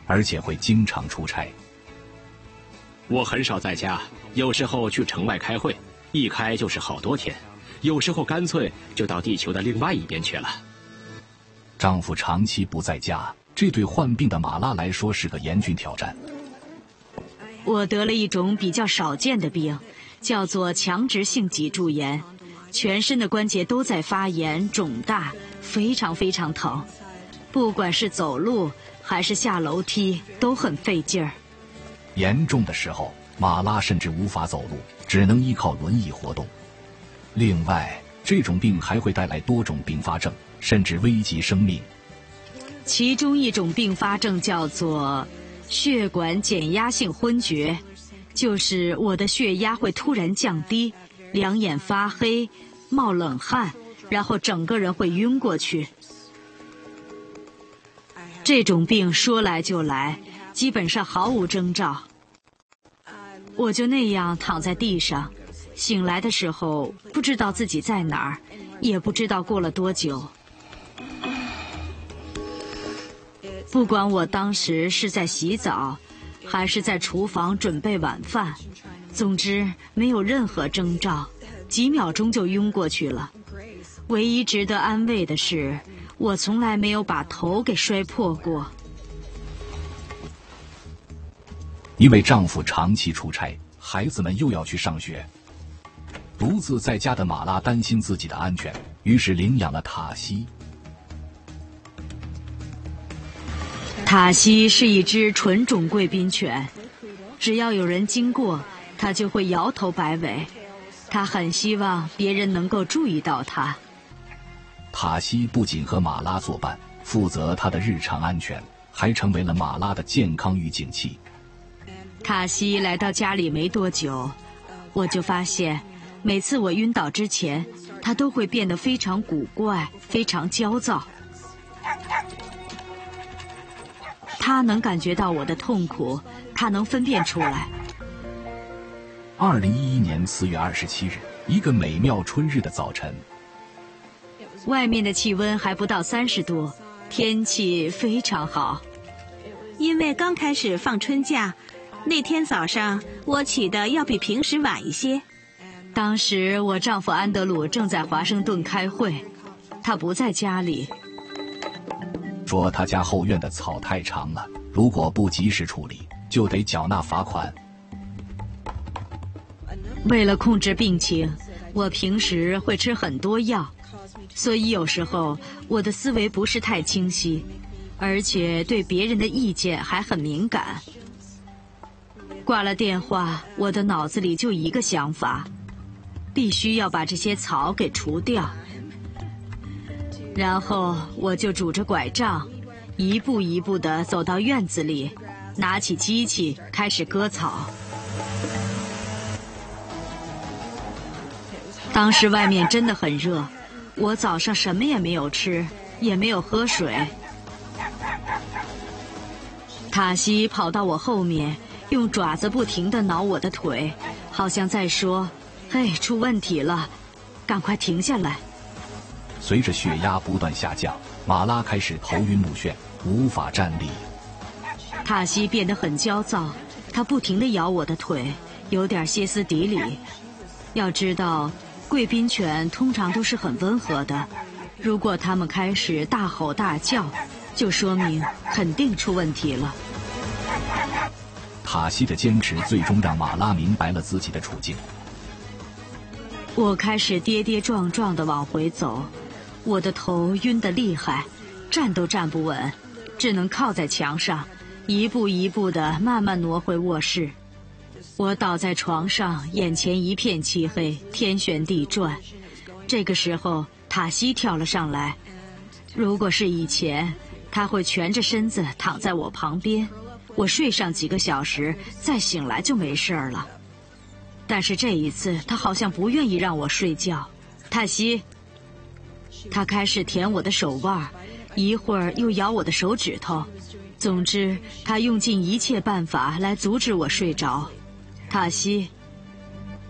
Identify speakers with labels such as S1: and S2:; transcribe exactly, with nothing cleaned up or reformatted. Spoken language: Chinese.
S1: 而且会经常出差。
S2: 我很少在家，有时候去城外开会，一开就是好多天，有时候干脆就到地球的另外一边去了。
S1: 丈夫长期不在家，这对患病的马拉来说是个严峻挑战。
S3: 我得了一种比较少见的病，叫做强直性脊柱炎，全身的关节都在发炎肿大，非常非常疼，不管是走路还是下楼梯都很费劲儿。
S1: 严重的时候，马拉甚至无法走路，只能依靠轮椅活动。另外，这种病还会带来多种并发症，甚至危及生命。
S3: 其中一种并发症叫做血管减压性昏厥，就是我的血压会突然降低，两眼发黑，冒冷汗，然后整个人会晕过去。这种病说来就来，基本上毫无征兆。我就那样躺在地上，醒来的时候不知道自己在哪儿，也不知道过了多久。不管我当时是在洗澡，还是在厨房准备晚饭，总之没有任何征兆，几秒钟就晕过去了。唯一值得安慰的是，我从来没有把头给摔破过。
S1: 因为丈夫长期出差，孩子们又要去上学，独自在家的马拉担心自己的安全，于是领养了塔西。
S3: 塔西是一只纯种贵宾犬，只要有人经过，它就会摇头摆尾。它很希望别人能够注意到它。
S1: 塔西不仅和马拉作伴，负责它的日常安全，还成为了马拉的健康预警器。
S3: 塔西来到家里没多久，我就发现，每次我晕倒之前，它都会变得非常古怪，非常焦躁。他能感觉到我的痛苦，他能分辨出来。
S1: 二零一一年四月二十七日，一个美妙春日的早晨，
S3: 外面的气温还不到三十度，天气非常好。
S4: 因为刚开始放春假，那天早上我起得要比平时晚一些。
S3: 当时我丈夫安德鲁正在华盛顿开会，他不在家里。
S1: 说他家后院的草太长了，如果不及时处理，就得缴纳罚款。
S3: 为了控制病情，我平时会吃很多药，所以有时候我的思维不是太清晰，而且对别人的意见还很敏感。挂了电话，我的脑子里就一个想法，必须要把这些草给除掉。然后我就拄着拐杖，一步一步地走到院子里，拿起机器开始割草。当时外面真的很热，我早上什么也没有吃，也没有喝水。塔西跑到我后面，用爪子不停地挠我的腿，好像在说：“嘿，出问题了，赶快停下来。”
S1: 随着血压不断下降，马拉开始头晕目眩，无法站立。
S3: 塔西变得很焦躁，他不停地咬我的腿，有点歇斯底里。要知道，贵宾犬通常都是很温和的，如果它们开始大吼大叫，就说明肯定出问题了。
S1: 塔西的坚持最终让马拉明白了自己的处境。
S3: 我开始跌跌撞撞地往回走，我的头晕得厉害，站都站不稳，只能靠在墙上，一步一步地慢慢挪回卧室。我倒在床上，眼前一片漆黑，天旋地转。这个时候，塔西跳了上来。如果是以前，他会蜷着身子躺在我旁边，我睡上几个小时，再醒来就没事了。但是这一次，他好像不愿意让我睡觉。塔西，他开始舔我的手腕，一会儿又咬我的手指头。总之，他用尽一切办法来阻止我睡着。塔西，